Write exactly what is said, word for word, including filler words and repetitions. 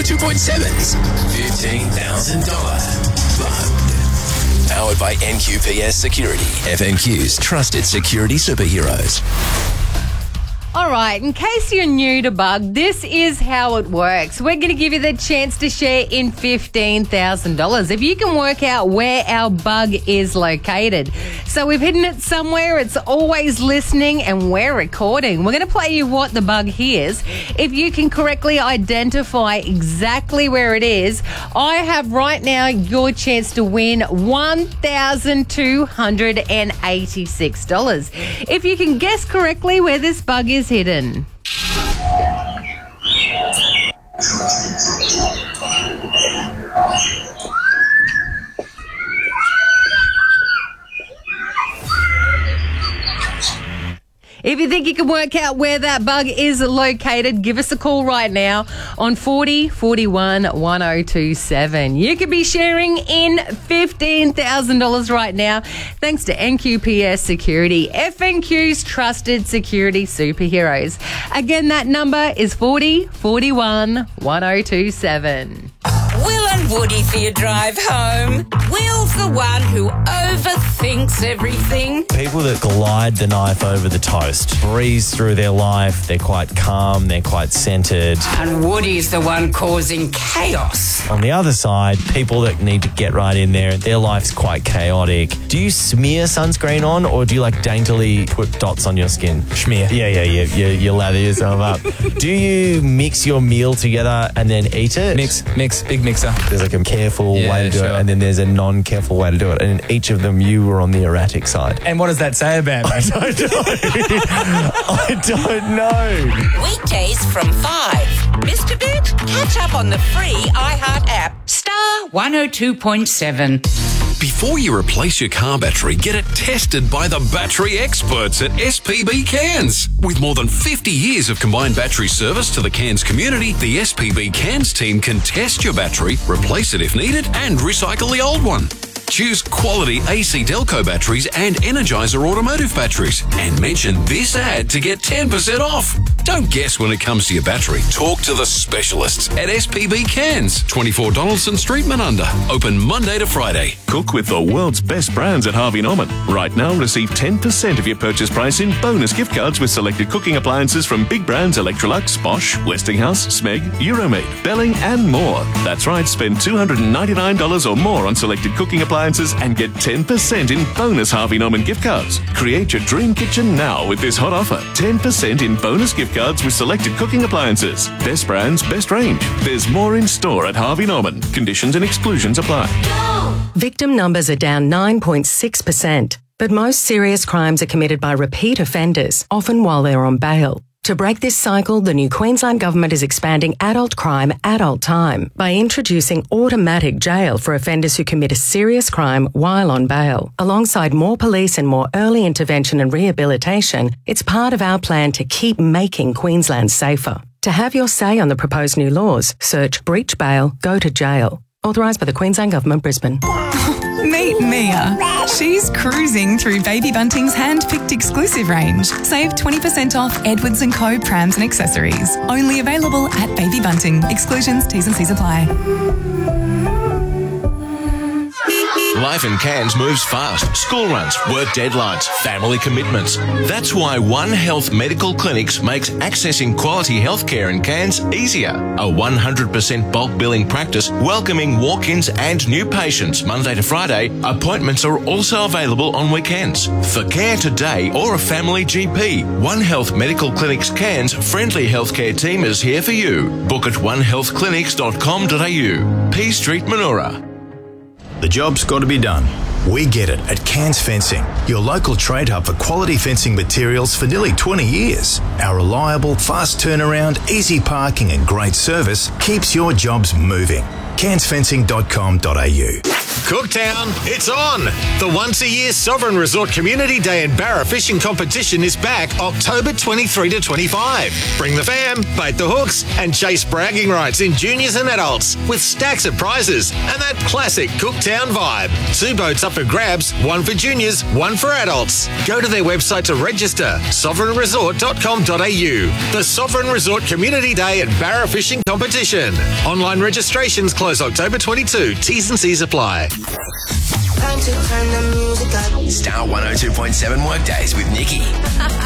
two point seven's fifteen thousand dollars Bug. Powered by N Q P S Security, F N Q's trusted security superheroes. All right, in case you're new to Bug, this is how it works. We're going to give you the chance to share in fifteen thousand dollars if you can work out where our bug is located. So we've hidden it somewhere, it's always listening, and we're recording. We're going to play you what the bug hears. If you can correctly identify exactly where it is, I have right now your chance to win one thousand two hundred eighty-six dollars. If you can guess correctly where this bug is hidden. If you think you can work out where that bug is located, give us a call right now on forty forty-one one oh two seven. You could be sharing in fifteen thousand dollars right now thanks to N Q P S Security, F N Q's trusted security superheroes. Again, that number is forty forty-one one oh two seven. Will and Woody for your drive home. Will's the one who overthinks everything. People that glide the knife over the toast, breeze through their life, they're quite calm, they're quite centred. And Woody's the one causing chaos. On the other side, people that need to get right in there, their life's quite chaotic. Do you smear sunscreen on, or do you like daintily put dots on your skin? Schmear. Yeah, yeah, yeah, you, you lather yourself up. Do you mix your meal together and then eat it? Mix, mix, big mixer. There's like a careful Yeah, way to do sure. it, and then there's a non-careful way to do it. And in each of them, you were on the erratic side. And what does that say about me? I don't know. I don't know. Weekdays from five. Mister Bit, catch up on the free iHeart app. Star one oh two point seven. Before you replace your car battery, get it tested by the battery experts at S P B Cairns. With more than fifty years of combined battery service to the Cairns community, the S P B Cairns team can test your battery, replace it if needed, and recycle the old one. Choose quality A C Delco batteries and Energizer automotive batteries. And mention this ad to get ten percent off. Don't guess when it comes to your battery. Talk to the specialists at S P B Cairns, twenty-four Donaldson Street, Manunda. Open Monday to Friday. Cook with the world's best brands at Harvey Norman. Right now, receive ten percent of your purchase price in bonus gift cards with selected cooking appliances from big brands Electrolux, Bosch, Westinghouse, Smeg, Euromade, Belling, and more. That's right, spend two hundred ninety-nine dollars or more on selected cooking appliances and get ten percent in bonus Harvey Norman gift cards. Create your dream kitchen now with this hot offer. ten percent in bonus gift cards with selected cooking appliances. Best brands, best range. There's more in store at Harvey Norman. Conditions and exclusions apply. Victim numbers are down nine point six percent, but most serious crimes are committed by repeat offenders, often while they're on bail. To break this cycle, the new Queensland Government is expanding adult crime, adult time by introducing automatic jail for offenders who commit a serious crime while on bail. Alongside more police and more early intervention and rehabilitation, it's part of our plan to keep making Queensland safer. To have your say on the proposed new laws, search breach bail, go to jail. Authorised by the Queensland Government, Brisbane. Meet Mia. She's cruising through Baby Bunting's hand-picked exclusive range. Save twenty percent off Edwards and Co. prams and accessories. Only available at Baby Bunting. Exclusions, T's and C's apply. Life in Cairns moves fast. School runs, work deadlines, family commitments. That's why One Health Medical Clinics makes accessing quality healthcare in Cairns easier. A one hundred percent bulk billing practice welcoming walk-ins and new patients Monday to Friday. Appointments are also available on weekends. For care today or a family G P, One Health Medical Clinics Cairns friendly healthcare team is here for you. Book at one health clinics dot com dot a u. P Street, Manoora. The job's got to be done. We get it at Cairns Fencing, your local trade hub for quality fencing materials for nearly twenty years. Our reliable, fast turnaround, easy parking and great service keeps your jobs moving. cairns fencing dot com dot a u. Cooktown, it's on! The once-a-year Sovereign Resort Community Day and Barra Fishing Competition is back October twenty-third to twenty-fifth. Bring the fam, bait the hooks, and chase bragging rights in juniors and adults with stacks of prizes and that classic Cooktown vibe. Two boats up for grabs, one for juniors, one for adults. Go to their website to register, sovereign resort dot com dot a u. The Sovereign Resort Community Day and Barra Fishing Competition. Online registrations close October twenty-second. T's and C's apply. Star one oh two point seven Workdays with Nikki.